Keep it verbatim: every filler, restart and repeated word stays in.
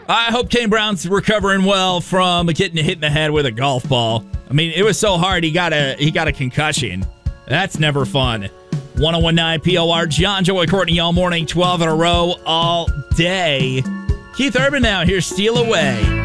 I hope Kane Brown's recovering well from getting hit in the head with a golf ball. I mean, it was so hard he got a he got a concussion. That's never fun. one oh one point nine P O R, John, Joey, Courtney, all morning, twelve in a row, all day. Keith Urban now, here's Steal Away.